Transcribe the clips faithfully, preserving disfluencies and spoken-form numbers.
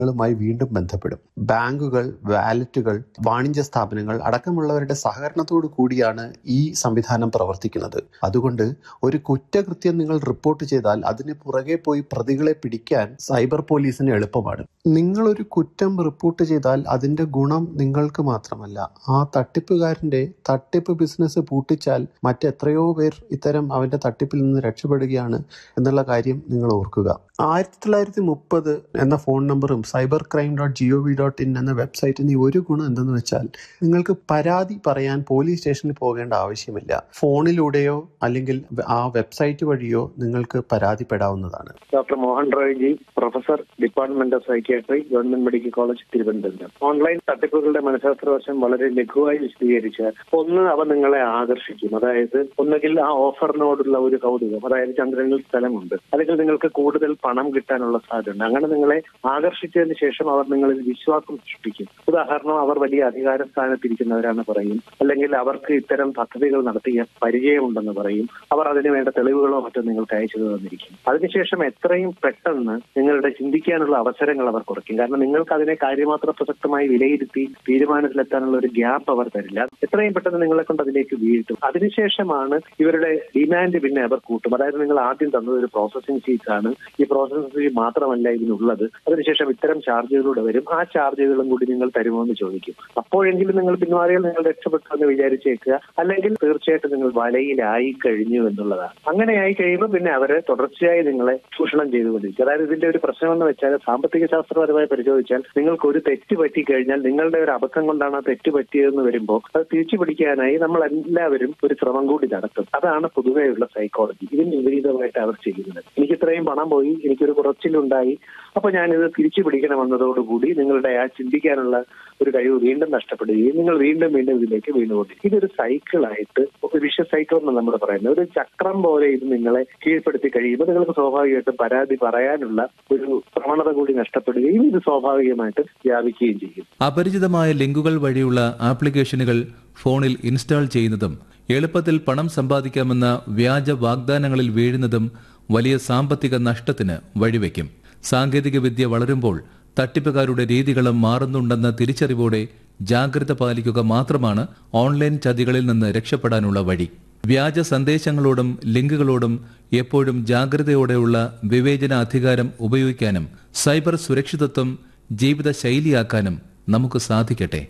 ുമായി വീണ്ടും ബന്ധപ്പെടും. ബാങ്കുകൾ, വാലറ്റുകൾ, വാണിജ്യ സ്ഥാപനങ്ങൾ അടക്കമുള്ളവരുടെ സഹകരണത്തോടു കൂടിയാണ് ഈ സംവിധാനം പ്രവർത്തിക്കുന്നത്. അതുകൊണ്ട് ഒരു കുറ്റകൃത്യം നിങ്ങൾ റിപ്പോർട്ട് ചെയ്താൽ അതിന് പുറകെ പോയി പ്രതികളെ പിടിക്കാൻ സൈബർ പോലീസിന് എളുപ്പമാണ്. നിങ്ങളൊരു കുറ്റം റിപ്പോർട്ട് ചെയ്താൽ അതിന്റെ ഗുണം നിങ്ങൾക്ക് മാത്രമല്ല, ആ തട്ടിപ്പുകാരന്റെ തട്ടിപ്പ് ബിസിനസ് പൂട്ടിച്ചാൽ മറ്റെത്രയോ പേർ ഇത്തരം അവന്റെ തട്ടിപ്പിൽ നിന്ന് രക്ഷപ്പെടുകയാണ് എന്നുള്ള കാര്യം നിങ്ങൾ ഓർക്കുക. ആയിരത്തി തൊള്ളായിരത്തി മുപ്പത് എന്ന ഫോൺ നമ്പറും cyber crime dot G O V dot in എന്ന വെബ്സൈറ്റിന് ഒരു ഗുണം എന്തെന്ന് വെച്ചാൽ നിങ്ങൾക്ക് പരാതി പറയാൻ പോലീസ് സ്റ്റേഷനിൽ പോകേണ്ട ആവശ്യമില്ല. ഫോണിലൂടെയോ അല്ലെങ്കിൽ ആ വെബ്സൈറ്റ് വഴിയോ നിങ്ങൾക്ക് പരാതിപ്പെടാവുന്നതാണ്. Doctor Mohan Roy G, professor, department of psychiatry, government medical college, Thiruvananthapuram. Online തട്ടിപ്പുകളുടെ മനഃശാസ്ത്രവശം വളരെ ലഘുവായി വിശദീകരിച്ചാൽ, ഒന്ന്, അവ നിങ്ങളെ ആകർഷിക്കും. അതായത് ഒന്നുകിൽ ആ ഓഫറിനോടുള്ള ഒരു കൗതുകം, അതായത് ചന്ദ്രനിൽ സ്ഥലമുണ്ട്, അല്ലെങ്കിൽ നിങ്ങൾക്ക് കൂടുതൽ പണം കിട്ടാനുള്ള സാധ്യത. അങ്ങനെ നിങ്ങളെ ആകർഷിച്ചതിന് ശേഷം അവർ നിങ്ങളിൽ വിശ്വാസം സൃഷ്ടിക്കും. ഉദാഹരണം, അവർ വലിയ അധികാര സ്ഥാനത്തിരിക്കുന്നവരാണ് പറയും, അല്ലെങ്കിൽ അവർക്ക് ഇത്തരം പദ്ധതികൾ നടത്തിയ പരിചയമുണ്ടെന്ന് പറയും. അവർ അതിന് വേണ്ട തെളിവുകളോ മറ്റോ നിങ്ങൾക്ക് അയച്ചു തന്നിരിക്കും. അതിനുശേഷം എത്രയും പെട്ടെന്ന് നിങ്ങളുടെ ചിന്തിക്കാനുള്ള അവസരങ്ങൾ അവർ കുറയ്ക്കും. കാരണം നിങ്ങൾക്ക് അതിനെ കാര്യമാത്ര പ്രസക്തമായി വിലയിരുത്തി തീരുമാനത്തിലെത്താനുള്ള ഒരു ഗ്യാപ്പ് അവർ തരില്ല. എത്രയും പെട്ടെന്ന് നിങ്ങളെ കൊണ്ട് അതിലേക്ക് വീഴ്ത്തും. അതിനുശേഷമാണ് ഇവരുടെ ഡിമാൻഡ് പിന്നെ അവർ കൂട്ടും. അതായത് നിങ്ങൾ ആദ്യം തന്നത് ഒരു പ്രോസസിംഗ് ഫീസ് ആണ്, ഈ പ്രോസസിംഗ് ഫീ മാത്രമല്ല ഇതിനുള്ളത്, അതിനുശേഷം ഇത്തരം ചാർജുകളിലൂടെ വരും, ആ ചാർജുകളും കൂടി നിങ്ങൾ തരുമോ എന്ന് ചോദിക്കും. അപ്പോഴെങ്കിലും നിങ്ങൾ പിന്മാറിയാൽ നിങ്ങൾ രക്ഷപ്പെട്ടു എന്ന് വിചാരിച്ചേക്കുക, അല്ലെങ്കിൽ തീർച്ചയായിട്ടും നിങ്ങൾ വലയിലായി കഴിഞ്ഞു എന്നുള്ളതാണ്. അങ്ങനെ ആയി കഴിയുമ്പോൾ പിന്നെ അവരെ തുടർച്ചയായി നിങ്ങളെ ചൂഷണം ചെയ്തുകൊണ്ടിരിക്കും. അതായത് ഇതിന്റെ ഒരു പ്രശ്നമെന്ന് വെച്ചാൽ, സാമ്പത്തിക ശാസ്ത്രപരമായി പരിശോധിച്ചാൽ, നിങ്ങൾക്ക് ഒരു തെറ്റ് പറ്റി കഴിഞ്ഞാൽ, നിങ്ങളുടെ ഒരു അബദ്ധം കൊണ്ടാണ് ആ തെറ്റ് പറ്റിയതെന്ന് വരുമ്പോൾ അത് തിരിച്ചു പിടിക്കാനായി നമ്മൾ എല്ലാവരും ഒരു ശ്രമം കൂടി നടത്തും. അതാണ് പൊതുവെയുള്ള സൈക്കോളജി. ഇതിന് വിപരീതമായിട്ട് അവർ ചെയ്യുന്നത്. എനിക്ക് ഇത്രയും പണം പോയി, എനിക്കൊരു കുറച്ചിലുണ്ടായി, അപ്പൊ ഞാനിത് തിരിച്ചു പിടിക്കണമെന്നതോടുകൂടി നിങ്ങളുടെ ആ ചിന്തിക്കാനുള്ള ഒരു കഴിവ് വീണ്ടും നഷ്ടപ്പെടുകയും നിങ്ങൾ വീണ്ടും വീണ്ടും ഇതിലേക്ക് വീണുകൊണ്ടിരിക്കും. ഇതൊരു സൈക്കിളായിട്ട്, ഒരു വിഷ സൈക്കിൾ എന്ന് നമ്മൾ പറയുന്നത്, ഒരു ചക്രം പോലെ ഇത് നിങ്ങളെ കീഴ്പ്പെടുത്തി കഴിയുമ്പോൾ നിങ്ങൾക്ക് സ്വാഭാവികമായിട്ടും പരാതി പറയാനുള്ള ഒരു പ്രവണത കൂടി നഷ്ടപ്പെടുകയും ഇത് സ്വാഭാവികമായിട്ട് വ്യാപിക്കുകയും ചെയ്യും. അപരിചിതമായ ലിങ്കുകൾ വഴിയുള്ള ആപ്ലിക്കേഷനുകൾ ഫോണിൽ ഇൻസ്റ്റാൾ ചെയ്യുന്നതും എളുപ്പത്തിൽ പണം സമ്പാദിക്കാമെന്ന വ്യാജ വാഗ്ദാനങ്ങളിൽ വീഴുന്നതും വലിയ സാമ്പത്തിക നഷ്ടത്തിന് വഴിവെക്കും. സാങ്കേതിക വിദ്യ വളരുമ്പോൾ തട്ടിപ്പുകാരുടെ രീതികളും മാറുന്നുണ്ടെന്ന തിരിച്ചറിവോടെ ജാഗ്രത പാലിക്കുക മാത്രമാണ് ഓൺലൈൻ ചതികളിൽ നിന്ന് രക്ഷപ്പെടാനുള്ള വഴി. വ്യാജ സന്ദേശങ്ങളോടും ലിങ്കുകളോടും എപ്പോഴും ജാഗ്രതയോടെയുള്ള വിവേചന അധികാരം ഉപയോഗിക്കാനും സൈബർ സുരക്ഷിതത്വം ജീവിത ശൈലിയാക്കാനും നമുക്ക് സാധിക്കട്ടെ.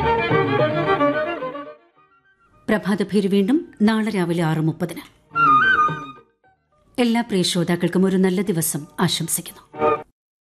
പ്രഭാതഭേരി വീണ്ടും നാളെ രാവിലെ ആറ് മുപ്പതിന്. എല്ലാ പ്രിയ ശ്രോതാക്കൾക്കും ഒരു നല്ല ദിവസം ആശംസിക്കുന്നു.